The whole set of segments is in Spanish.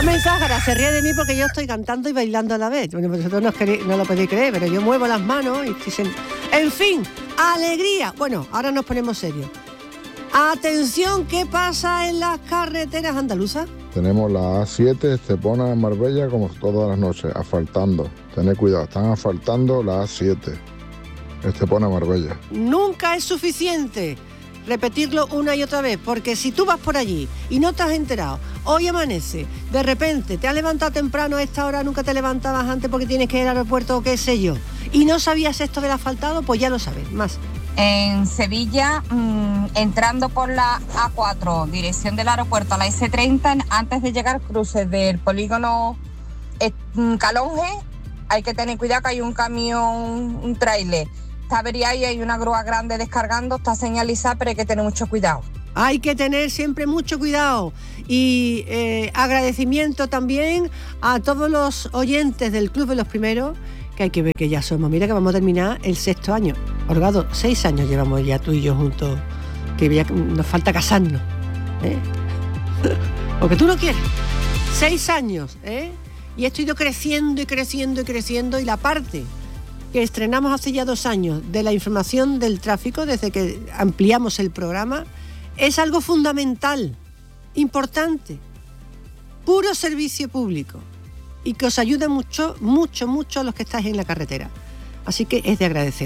Mamen Zájara se ríe de mí porque yo estoy cantando y bailando a la vez. Bueno, vosotros no lo podéis creer, pero yo muevo las manos y en fin, alegría. Bueno, ahora nos ponemos serios. Atención, ¿qué pasa en las carreteras andaluzas? Tenemos la A7 Estepona en Marbella como todas las noches, asfaltando. Tened cuidado, están asfaltando la A7 Estepona Marbella. Nunca es suficiente repetirlo una y otra vez, porque si tú vas por allí y no te has enterado, hoy amanece, de repente te has levantado temprano a esta hora, nunca te levantabas antes porque tienes que ir al aeropuerto o qué sé yo, y no sabías esto del asfaltado, pues ya lo sabes, más. En Sevilla, entrando por la A4, dirección del aeropuerto a la S30, antes de llegar cruces del polígono Calonge, hay que tener cuidado que hay un camión, un tráiler. Está averiado y hay una grúa grande descargando, está señalizada, pero hay que tener mucho cuidado. Hay que tener siempre mucho cuidado y agradecimiento también a todos los oyentes del Club de los Primeros, que hay que ver que ya somos, mira que vamos a terminar el 6º año. Orgado, 6 años llevamos ya tú y yo juntos, que ya nos falta casarnos, ¿eh? Porque tú no quieres. 6 años, ¿eh? Y esto ha ido creciendo y creciendo y creciendo, y la parte que estrenamos hace ya 2 años de la información del tráfico, desde que ampliamos el programa, es algo fundamental, importante, puro servicio público, y que os ayuda mucho, mucho, mucho a los que estáis en la carretera. Así que es de agradecer.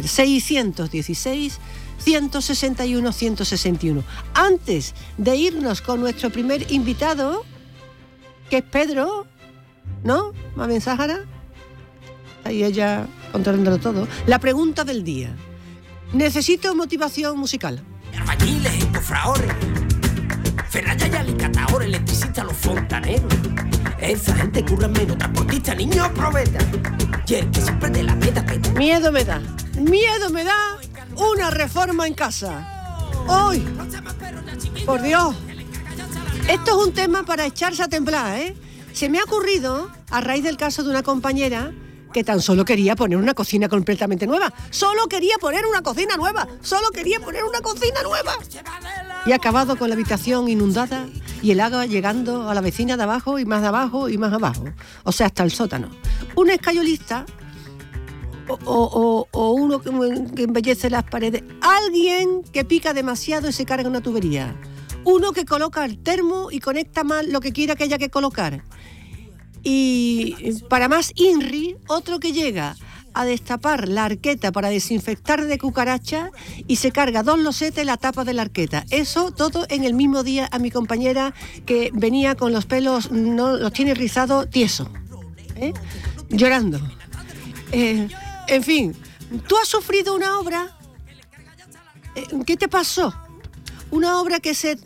616 161 161. Antes de irnos con nuestro primer invitado, que es Pedro, ¿no? Mamen Zájara. Ahí ella controlándolo todo. La pregunta del día. Necesito motivación musical. Albañiles, cofradores, ferralla y alicatadores, electricistas, los fontaneros. Esa gente curra menos, transportistas, niños, probeta. Y el que siempre de la meta. Miedo me da una reforma en casa. ¡Hoy! Por Dios. Esto es un tema para echarse a temblar, ¿eh? Se me ha ocurrido, a raíz del caso de una compañera que tan solo quería poner una cocina completamente nueva. Solo quería poner una cocina nueva. Y ha acabado con la habitación inundada y el agua llegando a la vecina de abajo y más abajo y más abajo. O sea, hasta el sótano. Un escayolista o uno que embellece las paredes. Alguien que pica demasiado y se carga una tubería. Uno que coloca el termo y conecta mal lo que quiera que haya que colocar. Y para más INRI, otro que llega a destapar la arqueta para desinfectar de cucaracha y se carga 2 losetes la tapa de la arqueta. Eso todo en el mismo día a mi compañera que venía con los pelos, no los tiene rizados, tieso, llorando. En fin, ¿tú has sufrido una obra? ¿Qué te pasó? Una obra que se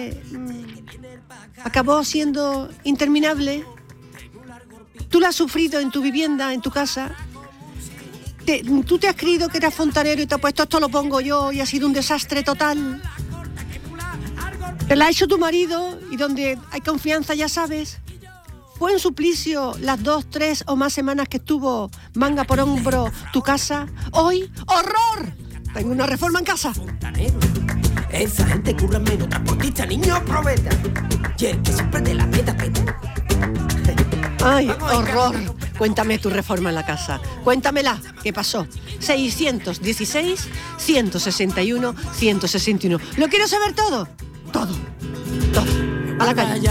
acabó siendo interminable. ¿Tú la has sufrido en tu vivienda, en tu casa? ¿Tú te has creído que eras fontanero y te has puesto esto lo pongo yo y ha sido un desastre total? ¿Te la ha hecho tu marido y donde hay confianza ya sabes? ¿Fue un suplicio las 2, 3 o más semanas que estuvo manga por hombro tu casa? Hoy, ¡horror! Tengo una reforma en casa. Esa gente curra menos, transportistas, niños, probeta. Y el que siempre de la meta. ¡Ay, horror! Cuéntame tu reforma en la casa. Cuéntamela. ¿Qué pasó? 616 161 161. ¿Lo quiero saber todo? Todo. A la calle.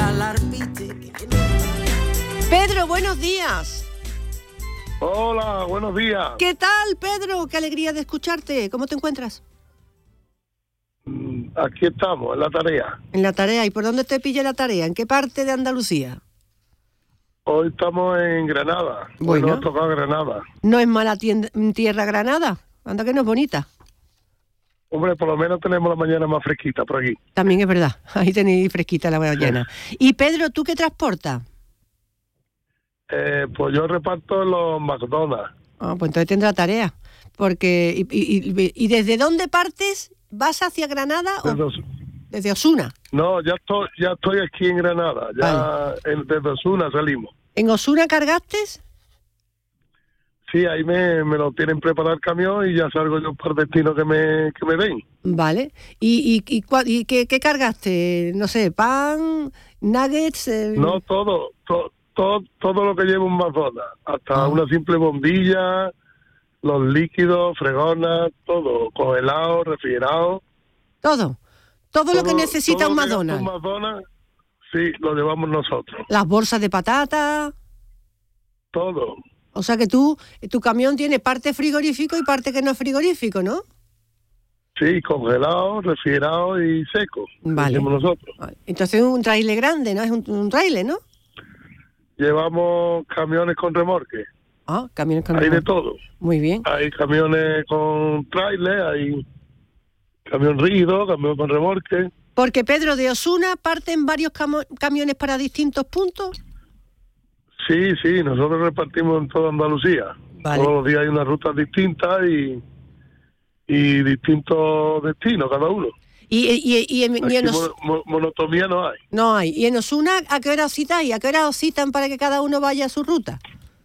Pedro, buenos días. Hola, buenos días. ¿Qué tal, Pedro? Qué alegría de escucharte. ¿Cómo te encuentras? Aquí estamos, en la tarea. En la tarea. ¿Y por dónde te pilla la tarea? ¿En qué parte de Andalucía? Hoy estamos en Granada. Bueno. Hoy nos toca Granada. No es mala tierra Granada. Anda que no es bonita. Hombre, por lo menos tenemos la mañana más fresquita por aquí. También es verdad. Ahí tenéis fresquita la mañana. Y Pedro, ¿tú qué transportas? Pues yo reparto en los McDonald's. Ah, pues entonces tendrá tarea. Porque ¿y desde dónde partes? ¿Vas hacia Granada o desde Osuna? No, ya estoy aquí en Granada. Ya vale. Desde Osuna salimos. ¿En Osuna cargaste? Sí, ahí me lo tienen preparado el camión y ya salgo yo por destino que me den. Vale. ¿Y qué cargaste? No sé, pan, nuggets. No, todo lo que lleva un McDonald's, hasta una simple bombilla, los líquidos, fregonas, todo, congelado, refrigerado. Todo lo que necesita un McDonald's. Un McDonald's, sí, lo llevamos nosotros. Las bolsas de patata. Todo. O sea que tu camión tiene parte frigorífico y parte que no es frigorífico, ¿no? Sí, congelado, refrigerado y seco. Vale. Decimos nosotros. Vale. Entonces es un trailer grande, ¿no? Es un trailer, ¿no? Llevamos camiones con remolque. Ah, camiones con remolque. Hay de todo. Muy bien. Hay camiones con trailer, hay camión rígido, camión con remolque. Porque, Pedro, de Osuna parten varios camiones para distintos puntos. Sí, nosotros repartimos en toda Andalucía. Vale. Todos los días hay unas rutas distintas y distintos destinos cada uno. Y en monotonía no hay. No hay. ¿Y en Osuna a qué hora os citáis? ¿A qué hora os citan para que cada uno vaya a su ruta?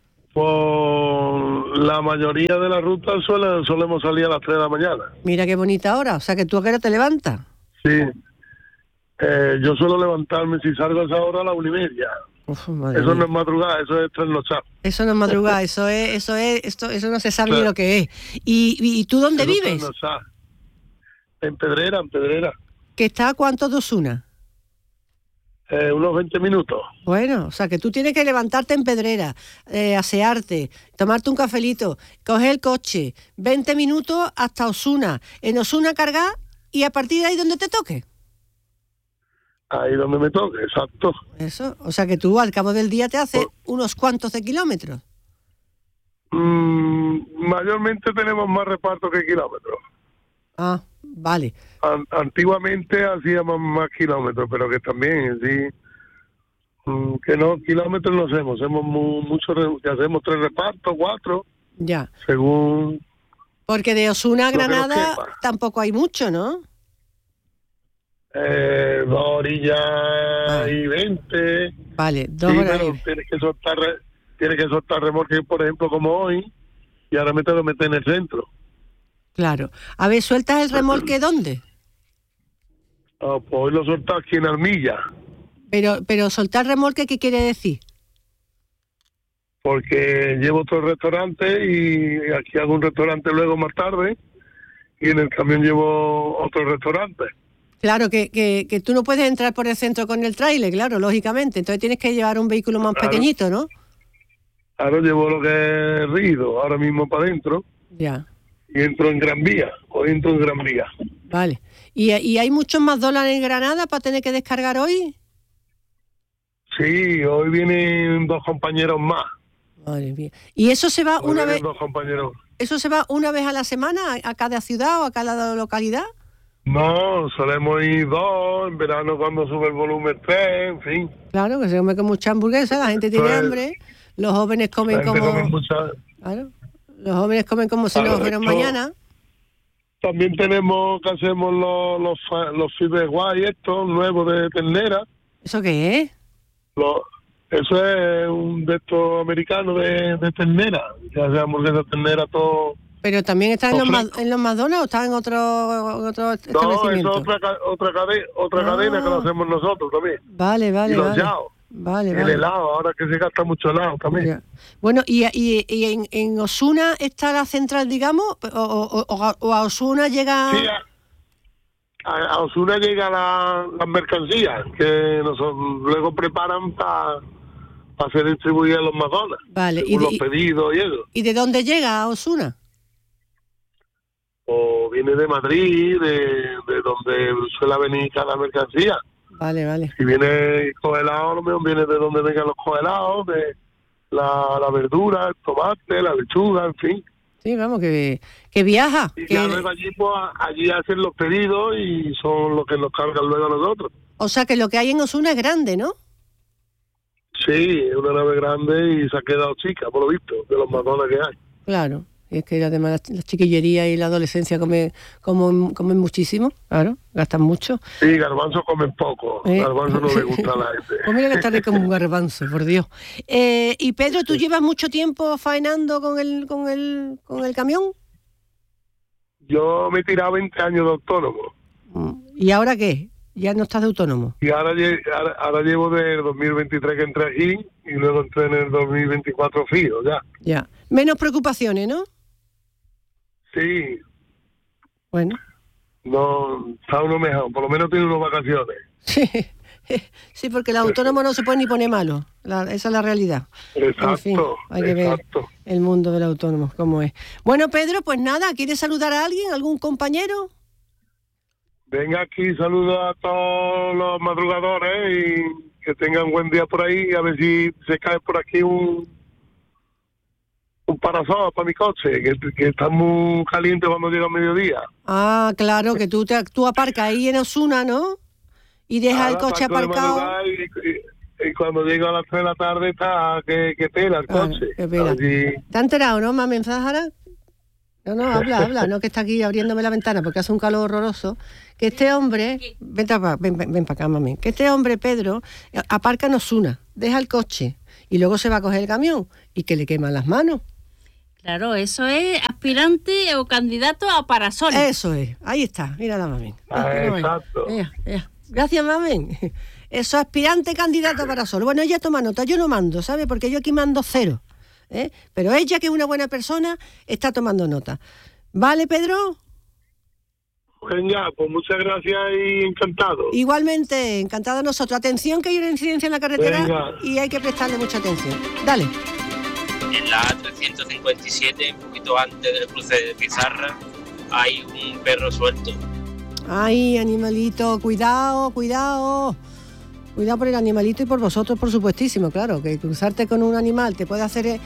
Pues la mayoría de las rutas solemos salir a las 3 de la mañana. Mira qué bonita hora. O sea que tú a qué hora te levantas. Sí. Yo suelo levantarme, si salgo a esa hora, a las 1:30. Eso no es madrugada, eso es trasnochar. Eso no es madrugada, eso no se sabe ni lo que es. ¿Y tú dónde vives? En Pedrera. ¿Que está a cuánto de Osuna? Unos 20 minutos. Bueno, o sea que tú tienes que levantarte en Pedrera, asearte, tomarte un cafelito, coger el coche, 20 minutos hasta Osuna. En Osuna cargar y a partir de ahí donde te toque. Ahí donde me toque, exacto. Eso, o sea que tú al cabo del día te haces unos cuantos de kilómetros. Mayormente tenemos más reparto que kilómetros. Ah, vale. Antiguamente hacíamos más kilómetros, pero que también, sí, que no, kilómetros no hacemos muchos, que hacemos 3 repartos, 4. Ya. Según... Porque de Osuna a Granada tampoco hay mucho, ¿no? 2 orillas y 20. Vale, 2 horas. Pero tienes que soltar remolque, por ejemplo, como hoy, y ahora me tengo que meter en el centro. Claro. A ver, ¿sueltas el remolque dónde? Pues hoy lo soltas aquí en Armilla. Pero soltar remolque, ¿qué quiere decir? Porque llevo otro restaurante y aquí hago un restaurante luego más tarde, y en el camión llevo otro restaurante. Claro, que tú no puedes entrar por el centro con el tráiler, claro, lógicamente. Entonces tienes que llevar un vehículo más pequeñito, ¿no? Ahora llevo lo que es rígido, ahora mismo para adentro. Ya. Y entro en Gran Vía, Vale. ¿Y hay muchos McDonald's en Granada para tener que descargar hoy? Sí, hoy vienen 2 compañeros más. Madre mía. ¿Y eso se va una vez? 2 compañeros. ¿Eso se va una vez a la semana a cada ciudad o a cada localidad? No, solemos ir 2, en verano cuando sube el volumen 3, en fin. Claro, que se come con mucha hamburguesa, la gente tiene hambre, los jóvenes comen como... Claro, los jóvenes comen como si no fueran mañana. También hacemos los fideos guay estos, nuevos de ternera. ¿Eso qué es? Eso es un de estos americanos de ternera, ya sea hamburguesa, ternera, todo... ¿Pero también está en los McDonald's o está en otro establecimiento? No, eso es otra cadena que lo hacemos nosotros también. Vale. Y los yaos. Vale. El helado, ahora que se gasta mucho helado también. Ya. Bueno, ¿y en Osuna está la central, digamos? ¿O a Osuna llega...? Sí, a Osuna llega las mercancías que luego preparan para ser distribuidas en los McDonald's. Vale. Los pedidos y eso. ¿Y de dónde llega a Osuna? O viene de Madrid, de donde suele venir cada mercancía. Vale. Si viene congelado, a lo mejor viene de donde vengan los congelados, de la verdura, el tomate, la lechuga, en fin. Sí, vamos, que viaja. Y ya luego allí hacen los pedidos y son los que nos cargan luego a nosotros. O sea que lo que hay en Osuna es grande, ¿no? Sí, es una nave grande y se ha quedado chica, por lo visto, de los McDonald's que hay. Claro. Y es que además la chiquillería y la adolescencia comen muchísimo, claro, gastan mucho. Sí, garbanzos comen poco, garbanzo no le gusta a la gente. Pues mira que está rico un garbanzo, por Dios. Y Pedro, ¿tú llevas mucho tiempo faenando con el camión? Yo me he tirado 20 años de autónomo. ¿Y ahora qué? Ya no estás de autónomo. Y ahora llevo del 2023 que entré aquí y luego entré en el 2024 fijo, ya. Ya. Menos preocupaciones, ¿no? Sí. Bueno. No, está uno mejor, por lo menos tiene unas vacaciones. Sí, porque el autónomo no se puede ni poner malo. Esa es la realidad. Exacto, en fin, hay que ver el mundo del autónomo, cómo es. Bueno, Pedro, pues nada, ¿quieres saludar a alguien, algún compañero? Venga aquí, saludo a todos los madrugadores y que tengan buen día por ahí. A ver si se cae por aquí un parasol para mi coche, que está muy caliente cuando llega el mediodía. Ah, claro, que tú aparcas ahí en Osuna, ¿no? Y dejas el coche aparcado. Y cuando llego a las 3 de la tarde está que pela el coche. Que pela. ¿Te has enterado, no, Mamen Zahara? No, habla, no, que está aquí abriéndome la ventana porque hace un calor horroroso. Que este hombre, ven para acá, Mamen, que este hombre, Pedro, aparca en Osuna, deja el coche y luego se va a coger el camión y que le queman las manos. Claro, eso es aspirante o candidato a parasol. Eso es, ahí está, mira la Mamen. Exacto. Gracias, Mamen. Eso, aspirante candidato a parasol. Bueno, ella toma nota, yo no mando, ¿sabe? Porque yo aquí mando 0. Pero ella, que es una buena persona, está tomando nota. ¿Vale, Pedro? Venga, pues muchas gracias y encantado. Igualmente, encantado nosotros. Atención, que hay una incidencia en la carretera. Venga. Y hay que prestarle mucha atención. Dale. En la A357, un poquito antes del cruce de Pizarra, hay un perro suelto. Ay, animalito, cuidado. Cuidado por el animalito y por vosotros, por supuestísimo, claro, que cruzarte con un animal te puede hacer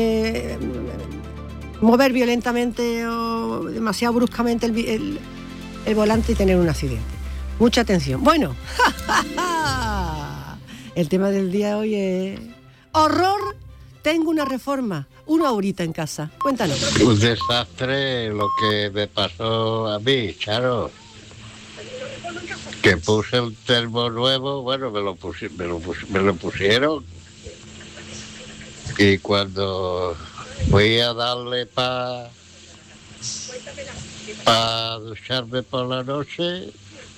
mover violentamente o demasiado bruscamente el volante y tener un accidente. Mucha atención. Bueno, el tema del día de hoy es horror. Tengo una reforma, una horita en casa. Cuéntanos. Un desastre lo que me pasó a mí, Charo. Que puse un termo nuevo, bueno, me lo pusieron. Y cuando fui a darle para ducharme por la noche,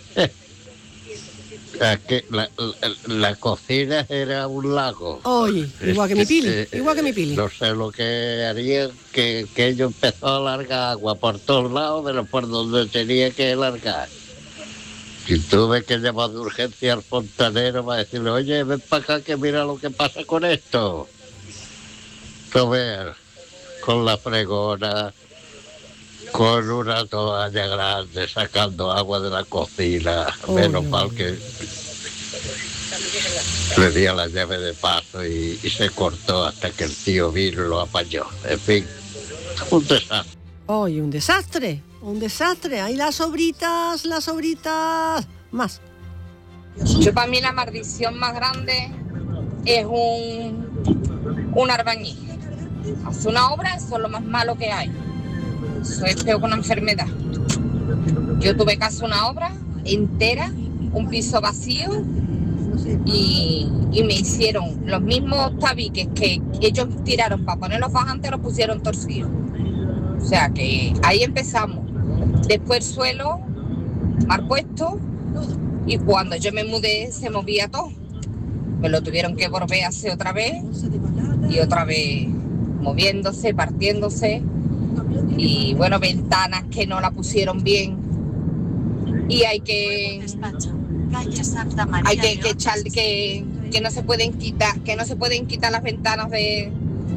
la cocina era un lago. Oye, igual que mi Pili. No sé lo que haría, que ello empezó a largar agua por todos lados, pero por donde tenía que largar. Y tuve que llamar de urgencia al fontanero para decirle, oye, ven para acá que mira lo que pasa con esto. A ver, con la fregona, con una toalla grande, sacando agua de la cocina. Menos mal que le di a la llave de paso y se cortó hasta que el tío vino y lo apañó. En fin, un desastre. Oye, un desastre. Ahí las sobritas, más. Yo, para mí, la maldición más grande es un albañil. Hace una obra, eso es lo más malo que hay. Eso es peor que una enfermedad. Yo tuve que hacer una obra entera, un piso vacío, y me hicieron los mismos tabiques que ellos tiraron para poner los bajantes, los pusieron torcidos. O sea que ahí empezamos. Después el suelo mal puesto, y cuando yo me mudé se movía todo. Me lo tuvieron que volver a hacer otra vez y otra vez, moviéndose, partiéndose, y bueno, ventanas que no la pusieron bien, y hay que echar, que no se pueden quitar las ventanas de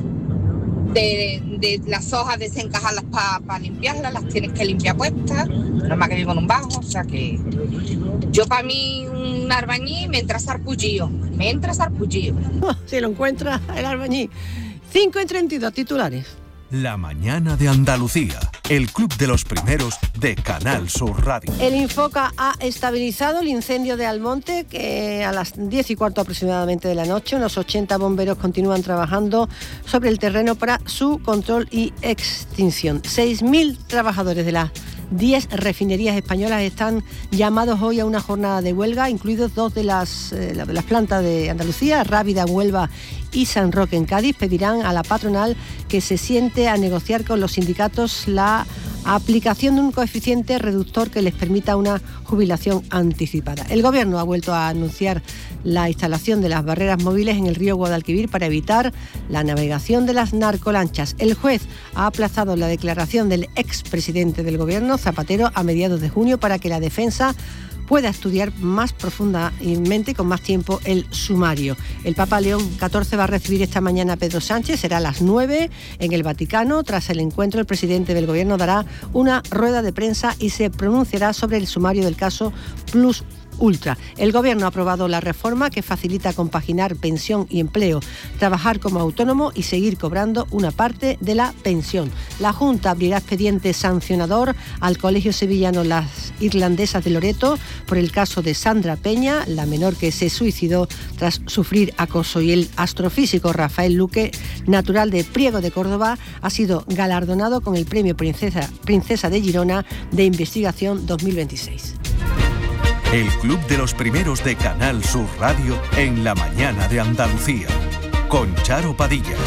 las hojas, desencajarlas para limpiarlas, las tienes que limpiar puestas, normal que vivo en un bajo. O sea que yo, para mí, un albañil me entra sarpullido. Si lo encuentra el albañil. 5:32 titulares. La mañana de Andalucía, el club de los primeros de Canal Sur Radio. El Infoca ha estabilizado el incendio de Almonte, que a las 10:15 aproximadamente de la noche, unos 80 bomberos continúan trabajando sobre el terreno para su control y extinción. 6.000 trabajadores de las 10 refinerías españolas están llamados hoy a una jornada de huelga, incluidos 2 de las plantas de Andalucía, Rábida en Huelva y San Roque en Cádiz. Pedirán a la patronal que se siente a negociar con los sindicatos la aplicación de un coeficiente reductor que les permita una jubilación anticipada. El Gobierno ha vuelto a anunciar la instalación de las barreras móviles en el río Guadalquivir para evitar la navegación de las narcolanchas. El juez ha aplazado la declaración del expresidente del Gobierno, Zapatero, a mediados de junio para que la defensa pueda estudiar más profundamente y con más tiempo el sumario. El Papa León XIV va a recibir esta mañana a Pedro Sánchez, será a las 9 en el Vaticano. Tras el encuentro, el presidente del Gobierno dará una rueda de prensa y se pronunciará sobre el sumario del caso Plus Ultra. El Gobierno ha aprobado la reforma que facilita compaginar pensión y empleo, trabajar como autónomo y seguir cobrando una parte de la pensión. La Junta abrirá expediente sancionador al Colegio Sevillano Las Irlandesas de Loreto por el caso de Sandra Peña, la menor que se suicidó tras sufrir acoso, y el astrofísico Rafael Luque, natural de Priego de Córdoba, ha sido galardonado con el Premio Princesa de Girona de Investigación 2026. El Club de los Primeros de Canal Sur Radio en la mañana de Andalucía, con Charo Padilla.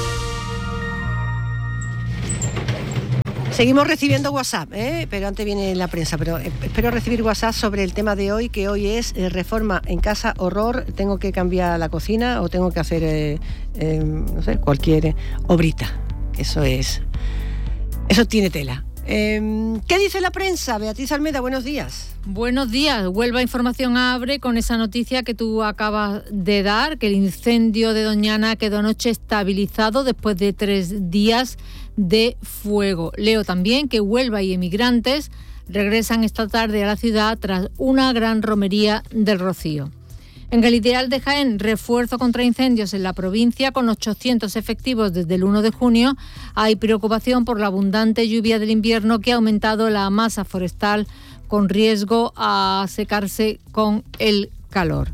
Seguimos recibiendo WhatsApp, pero antes viene la prensa, pero espero recibir WhatsApp sobre el tema de hoy, que hoy es reforma en casa, horror, tengo que cambiar la cocina o tengo que hacer, cualquier obrita. Eso tiene tela. ¿Qué dice la prensa? Beatriz Almeda, buenos días. Buenos días. Huelva Información abre con esa noticia que tú acabas de dar, que el incendio de Doñana quedó anoche estabilizado después de 3 días de fuego. Leo también que Huelva y emigrantes regresan esta tarde a la ciudad tras una gran romería del Rocío. En el Ideal de Jaén, refuerzo contra incendios en la provincia con 800 efectivos desde el 1 de junio. Hay preocupación por la abundante lluvia del invierno que ha aumentado la masa forestal con riesgo a secarse con el calor.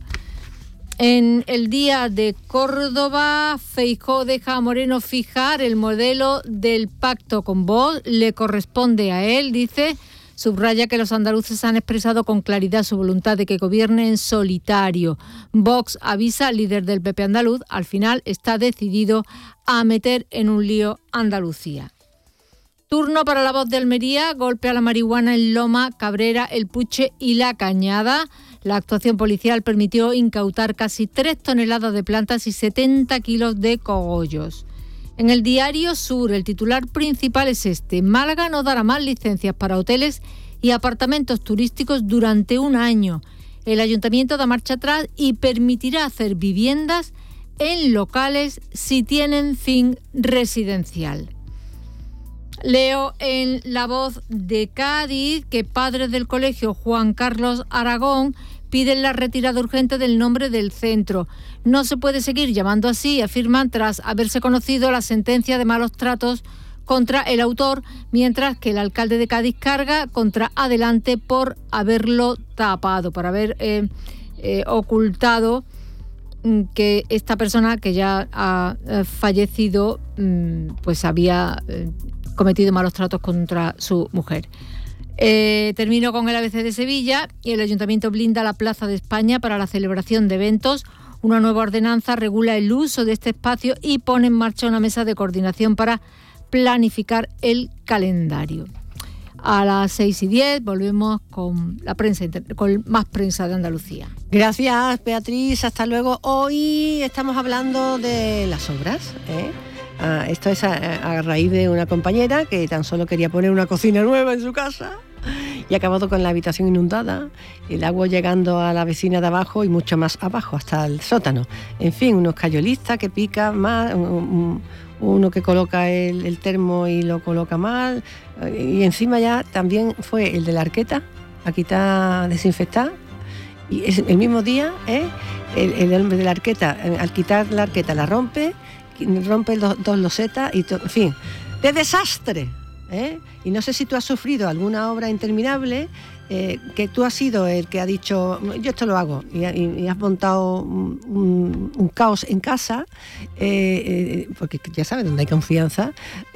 En el Día de Córdoba, Feijóo deja a Moreno fijar el modelo del pacto con Vox. Le corresponde a él, dice. Subraya que los andaluces han expresado con claridad su voluntad de que gobierne en solitario. Vox avisa al líder del PP andaluz, al final está decidido a meter en un lío Andalucía. Turno para La Voz de Almería, golpe a la marihuana en Loma, Cabrera, El Puche y La Cañada. La actuación policial permitió incautar casi 3 toneladas de plantas y 70 kilos de cogollos. En el Diario Sur, el titular principal es este: Málaga no dará más licencias para hoteles y apartamentos turísticos durante un año. El ayuntamiento da marcha atrás y permitirá hacer viviendas en locales si tienen fin residencial. Leo en La Voz de Cádiz que padres del colegio Juan Carlos Aragón piden la retirada urgente del nombre del centro. No se puede seguir llamando así, afirman, tras haberse conocido la sentencia de malos tratos contra el autor, mientras que el alcalde de Cádiz carga contra Adelante por haberlo tapado, por haber ocultado que esta persona, que ya ha fallecido, pues había cometido malos tratos contra su mujer. Termino con el ABC de Sevilla. Y el Ayuntamiento blinda la Plaza de España para la celebración de eventos. Una nueva ordenanza regula el uso de este espacio y pone en marcha una mesa de coordinación para planificar el calendario. A las 6:10 volvemos con la prensa, con más prensa de Andalucía. Gracias, Beatriz. Hasta luego. Hoy estamos hablando de las obras, esto es a raíz de una compañera que tan solo quería poner una cocina nueva en su casa y ha acabado con la habitación inundada, el agua llegando a la vecina de abajo y mucho más abajo, hasta el sótano. En fin, unos cayolistas que pican más, uno que coloca el termo y lo coloca mal, y encima ya también fue el de la arqueta a quitar, desinfectar, y es el mismo día, el hombre de la arqueta, al quitar la arqueta la rompe dos losetas y en fin, de desastre, y no sé si tú has sufrido alguna obra interminable, que tú has sido el que ha dicho yo esto lo hago, y has montado un caos en casa, porque ya sabes dónde hay confianza,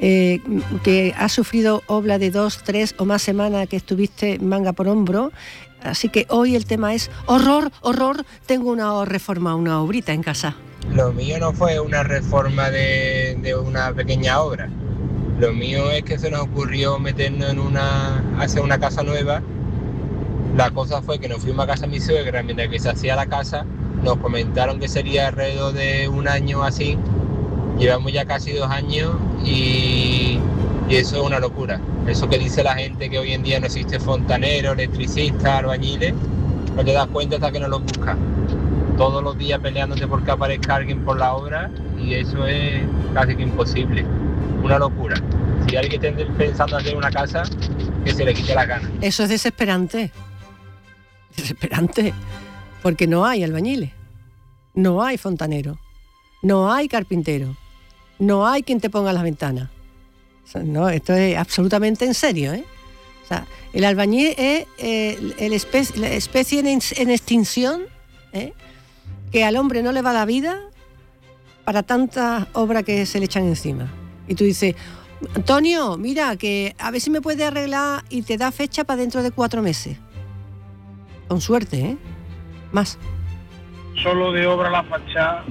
que has sufrido obra de 2, 3 o más semanas que estuviste manga por hombro. Así que hoy el tema es horror, tengo una reforma, una obrita en casa. Lo mío no fue una reforma de una pequeña obra. Lo mío es que se nos ocurrió meternos hacer una casa nueva. La cosa fue que nos fuimos a casa de mi suegra, mientras que se hacía la casa, nos comentaron que sería alrededor de un año así. Llevamos ya casi 2 años y eso es una locura. Eso que dice la gente que hoy en día no existe fontanero, electricista, albañiles, no te das cuenta hasta que no lo buscas. Todos los días peleándote porque aparezca alguien por la obra y eso es casi que imposible. Una locura. Si alguien está pensando hacer una casa, que se le quite la gana. Eso es desesperante. Desesperante. Porque no hay albañiles, no hay fontanero, no hay carpintero, no hay quien te ponga las ventanas. O sea, no, esto es absolutamente en serio, ¿eh? O sea, el albañil es la especie en extinción, ¿eh? Que al hombre no le va la vida para tantas obras que se le echan encima. Y tú dices, Antonio, mira, que a ver si me puede arreglar, y te da fecha para dentro de 4 meses. Con suerte, ¿eh? Más. Solo de obra la fachada,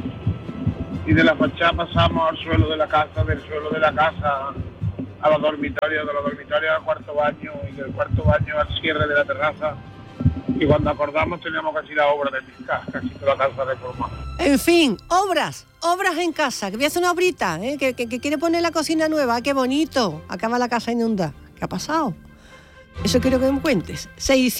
y de la fachada pasamos al suelo de la casa, del suelo de la casa a los dormitorios, de los dormitorios al cuarto baño, y del cuarto baño al cierre de la terraza. Y cuando acordamos teníamos casi la obra de Pizca, casi toda la casa reformada. En fin, obras en casa, que voy a hacer una obrita, ¿eh? que quiere poner la cocina nueva, qué bonito, acaba la casa inundada. ¿Qué ha pasado? Eso quiero que me cuentes.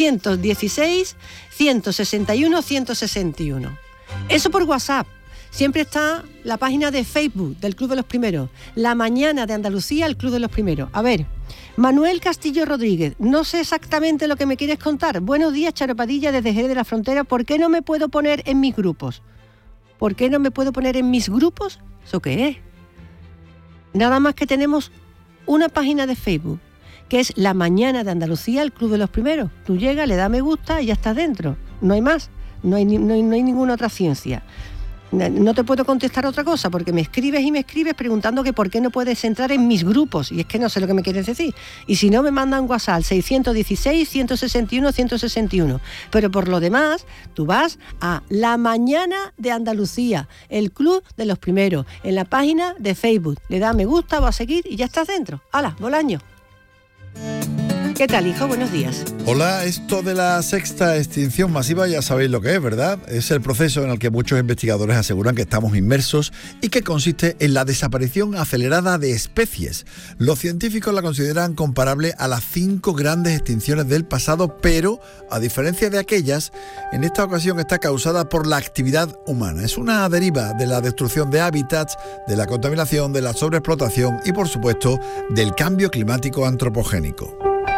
616 161 161. Eso por WhatsApp. Siempre está la página de Facebook del Club de los Primeros. La mañana de Andalucía, el Club de los Primeros. A ver, Manuel Castillo Rodríguez, no sé exactamente lo que me quieres contar. Buenos días, Charo Padilla, desde Jerez de la Frontera. ¿Por qué no me puedo poner en mis grupos? ¿Por qué no me puedo poner en mis grupos? ¿Eso qué es? Nada más que tenemos una página de Facebook, que es La Mañana de Andalucía, el Club de los Primeros. Tú llegas, le das me gusta y ya estás dentro. No hay más, no hay ninguna otra ciencia. No te puedo contestar otra cosa, porque me escribes preguntando que por qué no puedes entrar en mis grupos, y es que no sé lo que me quieres decir. Y si no, me mandan WhatsApp al 616 161 161. Pero por lo demás, tú vas a La Mañana de Andalucía, el Club de los Primeros, en la página de Facebook. Le das me gusta o a seguir y ya estás dentro. ¡Hala, Bolaño! ¿Qué tal, hijo? Buenos días. Hola, esto de la sexta extinción masiva ya sabéis lo que es, ¿verdad? Es el proceso en el que muchos investigadores aseguran que estamos inmersos y que consiste en la desaparición acelerada de especies. Los científicos la consideran comparable a las 5 grandes extinciones del pasado, pero, a diferencia de aquellas, en esta ocasión está causada por la actividad humana. Es una deriva de la destrucción de hábitats, de la contaminación, de la sobreexplotación y, por supuesto, del cambio climático antropogénico.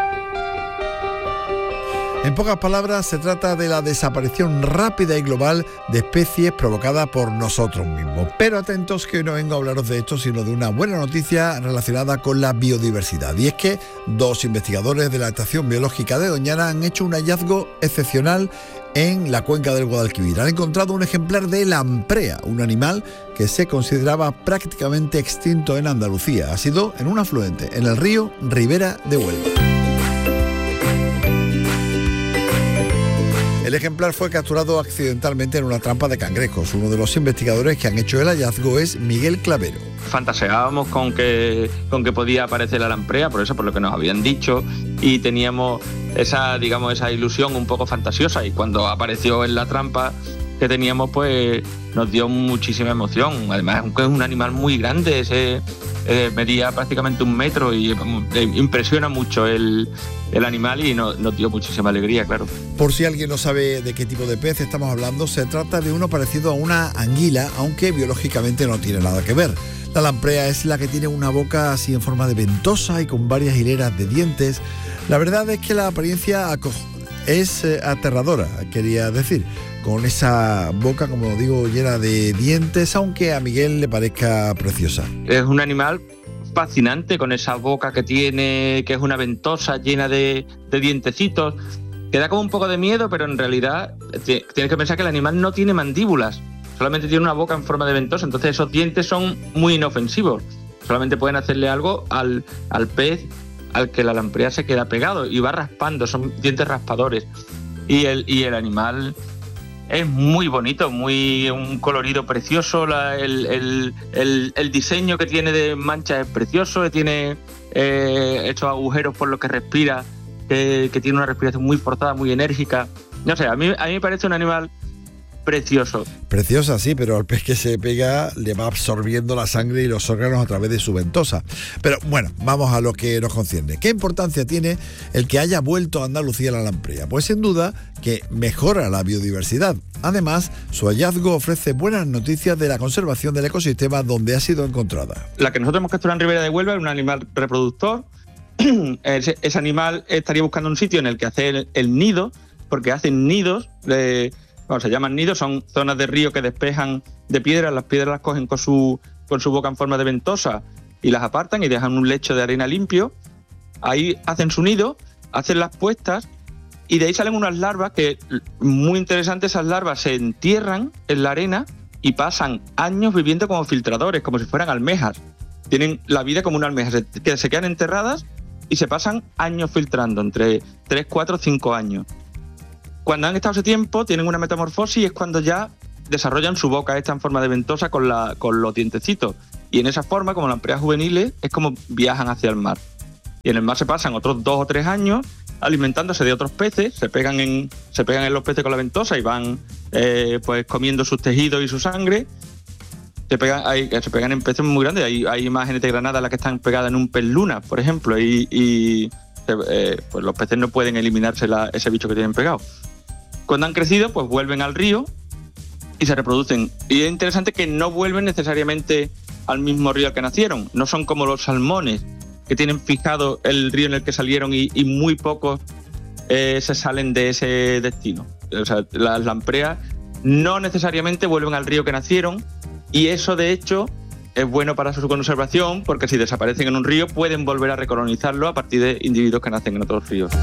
En pocas palabras, se trata de la desaparición rápida y global de especies provocada por nosotros mismos. Pero atentos, que hoy no vengo a hablaros de esto, sino de una buena noticia relacionada con la biodiversidad. Y es que 2 investigadores de la Estación Biológica de Doñana han hecho un hallazgo excepcional en la cuenca del Guadalquivir. Han encontrado un ejemplar de lamprea, un animal que se consideraba prácticamente extinto en Andalucía. Ha sido en un afluente, en el río Ribera de Huelva. El ejemplar fue capturado accidentalmente en una trampa de cangrejos. Uno de los investigadores que han hecho el hallazgo es Miguel Clavero. Fantaseábamos con que podía aparecer la lamprea, por lo que nos habían dicho, y teníamos esa ilusión un poco fantasiosa, y cuando apareció en la trampa que teníamos, pues nos dio muchísima emoción. Además, es un animal muy grande, medía prácticamente 1 metro y impresiona mucho el animal, y nos dio muchísima alegría, claro. Por si alguien no sabe de qué tipo de pez estamos hablando, se trata de uno parecido a una anguila, aunque biológicamente no tiene nada que ver. La lamprea es la que tiene una boca así en forma de ventosa y con varias hileras de dientes. La verdad es que la apariencia es aterradora, quería decir, con esa boca, como digo, llena de dientes, aunque a Miguel le parezca preciosa. Es un animal fascinante, con esa boca que tiene, que es una ventosa llena de dientecitos, que da como un poco de miedo, pero en realidad tienes que pensar que el animal no tiene mandíbulas, solamente tiene una boca en forma de ventosa, entonces esos dientes son muy inofensivos, solamente pueden hacerle algo al pez al que la lamprea se queda pegado y va raspando, son dientes raspadores, y el animal es muy bonito, un colorido precioso, el diseño que tiene de manchas es precioso, tiene estos agujeros por los que respira, que tiene una respiración muy forzada, muy enérgica. No sé, a mí me parece un animal precioso. Preciosa, sí, pero al pez que se pega le va absorbiendo la sangre y los órganos a través de su ventosa. Pero bueno, vamos a lo que nos concierne. ¿Qué importancia tiene el que haya vuelto a Andalucía la lamprea? Pues sin duda que mejora la biodiversidad. Además, su hallazgo ofrece buenas noticias de la conservación del ecosistema donde ha sido encontrada. La que nosotros hemos capturado en Ribera de Huelva es un animal reproductor. Ese animal estaría buscando un sitio en el que hacer el nido, porque hacen nidos se llaman nidos, son zonas de río que despejan de piedras, las piedras las cogen con su boca en forma de ventosa y las apartan y dejan un lecho de arena limpio. Ahí hacen su nido, hacen las puestas y de ahí salen unas larvas que, muy interesantes, esas larvas se entierran en la arena y pasan años viviendo como filtradores, como si fueran almejas. Tienen la vida como una almeja, se quedan enterradas y se pasan años filtrando, entre 3, 4, 5 años. Cuando han estado ese tiempo, tienen una metamorfosis y es cuando ya desarrollan su boca esta en forma de ventosa con los dientecitos. Y en esa forma, como lampreas juveniles, es como viajan hacia el mar. Y en el mar se pasan otros 2 o 3 años alimentándose de otros peces, se pegan en los peces con la ventosa y van pues comiendo sus tejidos y su sangre. Se pegan en peces muy grandes. Hay imágenes de Granada en las que están pegadas en un pez luna, por ejemplo, pues los peces no pueden eliminarse ese bicho que tienen pegado. Cuando han crecido, pues vuelven al río y se reproducen. Y es interesante que no vuelven necesariamente al mismo río al que nacieron. No son como los salmones, que tienen fijado el río en el que salieron y muy pocos se salen de ese destino. O sea, las lampreas no necesariamente vuelven al río que nacieron, y eso, de hecho, es bueno para su conservación, porque si desaparecen en un río pueden volver a recolonizarlo a partir de individuos que nacen en otros ríos.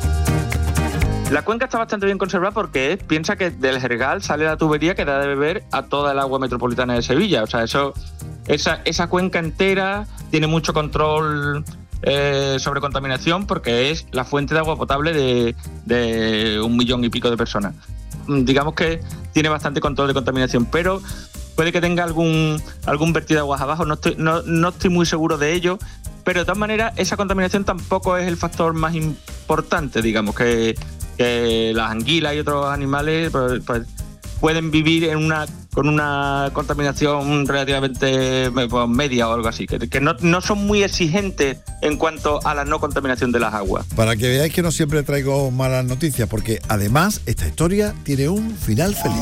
La cuenca está bastante bien conservada porque piensa que del Jergal sale la tubería que da de beber a toda el agua metropolitana de Sevilla. O sea, esa cuenca entera tiene mucho control sobre contaminación porque es la fuente de agua potable de 1 millón y pico de personas. Digamos que tiene bastante control de contaminación, pero puede que tenga algún vertido de aguas abajo, no estoy muy seguro de ello, pero de todas maneras esa contaminación tampoco es el factor más importante, digamos, que las anguilas y otros animales pues pueden vivir con una contaminación relativamente media o algo así, que no son muy exigentes en cuanto a la no contaminación de las aguas. Para que veáis que no siempre traigo malas noticias, porque además esta historia tiene un final feliz.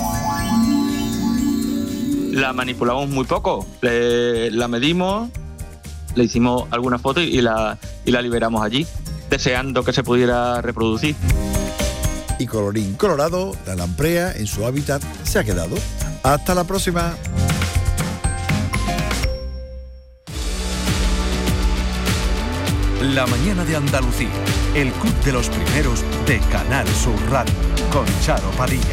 La manipulamos muy poco, la medimos, le hicimos alguna foto y la liberamos allí, deseando que se pudiera reproducir. Y colorín colorado, la lamprea en su hábitat se ha quedado. Hasta la próxima. La mañana de Andalucía, el club de los primeros de Canal Sur Radio, con Charo Padilla.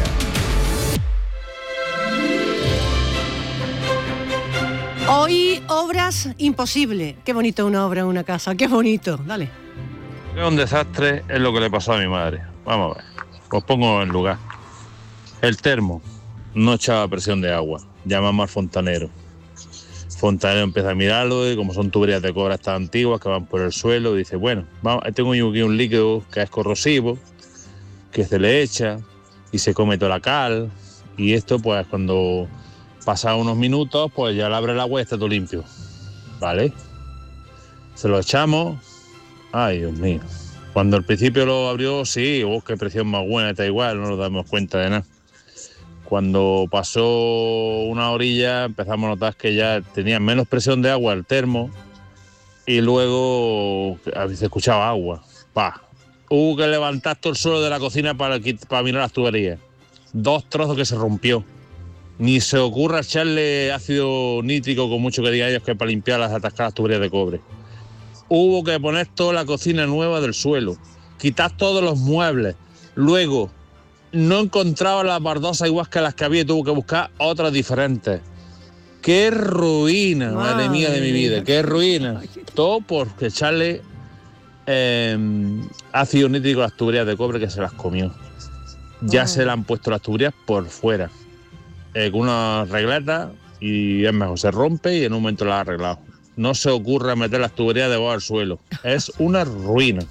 Hoy, obras imposibles. Qué bonito una obra en una casa, qué bonito. Dale. Es un desastre, es lo que le pasó a mi madre. Vamos a ver, os pongo en lugar. El termo no echaba presión de agua. Llamamos al fontanero. Fontanero empieza a mirarlo y como son tuberías de cobre tan antiguas que van por el suelo, dice, bueno, tengo aquí un líquido que es corrosivo, que se le echa y se come toda la cal, y esto pues cuando pasa unos minutos pues ya le abre el agua y está todo limpio, ¿vale? Se lo echamos, ay Dios mío, cuando al principio lo abrió, sí, qué presión más buena, está igual, no nos damos cuenta de nada. Cuando pasó una horilla empezamos a notar que ya tenía menos presión de agua el termo y luego se escuchaba agua. Hubo que levantar todo el suelo de la cocina para mirar las tuberías. 2 trozos que se rompió. Ni se ocurra echarle ácido nítrico, con mucho que digan ellos, que para limpiar las atascadas tuberías de cobre. Hubo que poner toda la cocina nueva del suelo, quitar todos los muebles. Luego no encontraba las baldosas igual que las que había y tuvo que buscar otras diferentes. ¡Qué ruina, madre mía de mi vida! ¡Qué ruina! Todo por echarle ácido nítrico a las tuberías de cobre, que se las comió. Ya se le han puesto las tuberías por fuera, con una regleta, y es mejor, se rompe y en un momento la ha arreglado. No se ocurra meter las tuberías debajo del suelo, es una ruina.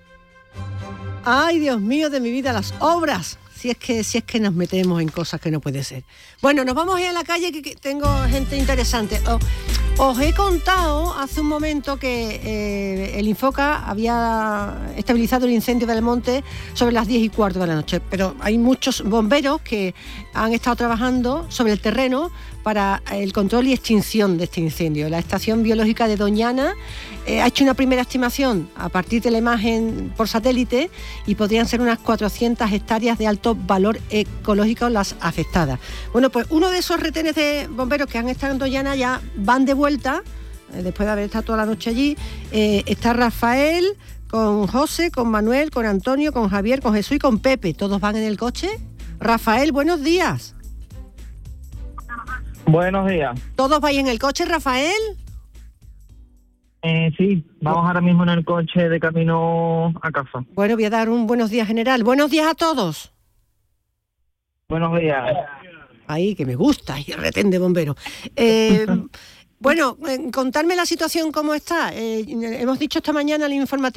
Ay, Dios mío de mi vida, las obras. Si es que nos metemos en cosas que no puede ser. Bueno, nos vamos a ir a la calle, que tengo gente interesante. Os he contado hace un momento que el Infoca había estabilizado el incendio del monte sobre las 10:15 de la noche, pero hay muchos bomberos que han estado trabajando sobre el terreno para el control y extinción de este incendio. La Estación Biológica de Doñana ha hecho una primera estimación a partir de la imagen por satélite y podrían ser unas 400 hectáreas de alto valor ecológico las afectadas. Bueno, pues uno de esos retenes de bomberos que han estado en Doñana ya van de vuelta, después de haber estado toda la noche allí. Está Rafael, con José, con Manuel, con Antonio, con Javier, con Jesús y con Pepe. ¿Todos van en el coche? Rafael, buenos días. Buenos días. ¿Todos vais en el coche, Rafael? Sí, vamos ahora mismo en el coche de camino a casa. Bueno, voy a dar un buenos días general. Buenos días a todos. Buenos días. Ahí, que me gusta, y retén de bombero. Bueno, contarme la situación cómo está. Hemos dicho esta mañana en el informativo